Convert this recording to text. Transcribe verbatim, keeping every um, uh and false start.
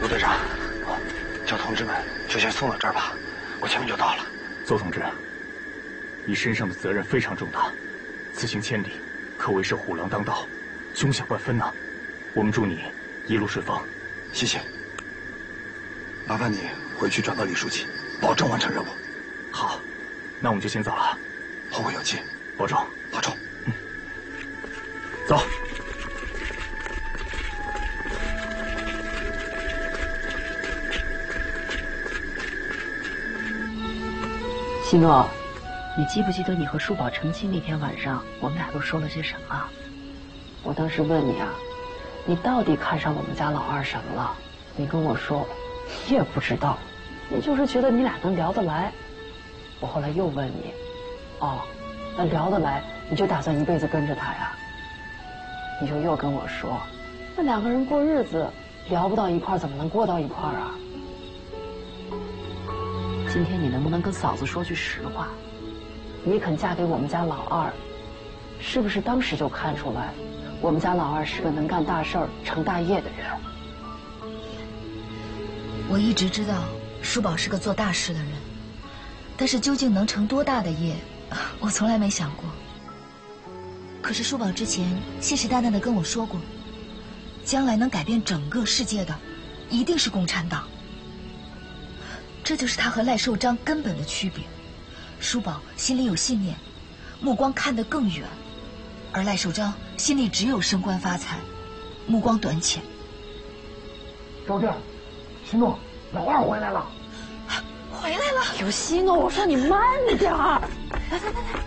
吴队长，叫同志们就先送到这儿吧，我前面就到了。 邹同志，你身上的责任非常重大，此行千里，可谓是虎狼当道，凶险万分呐。我们祝你一路顺风。 谢谢。麻烦你回去转告李书记，保证完成任务。 好，那我们就先走了。 后会有期， 保重， 保重。 嗯，走。 西诺，你记不记得你和舒宝成亲那天晚上，我们俩都说了些什么？我当时问你啊，你到底看上我们家老二什么了？你跟我说，你也不知道，你就是觉得你俩能聊得来。我后来又问你，哦，那聊得来，你就打算一辈子跟着他呀？你就又跟我说，那两个人过日子聊不到一块儿，怎么能过到一块儿啊？今天你能不能跟嫂子说句实话？你肯嫁给我们家老二，是不是当时就看出来，我们家老二是个能干大事儿、成大业的人？ 我一直知道舒宝是个做大事的人，但是究竟能成多大的业，我从来没想过。可是舒宝之前信誓旦旦地跟我说过，将来能改变整个世界的，一定是共产党。这就是他和赖寿章根本的区别。舒宝心里有信念，目光看得更远，而赖寿章心里只有升官发财，目光短浅。 招弟，西诺，老二回来了。 回来了。 有西诺，我说你慢点儿。 来来来来。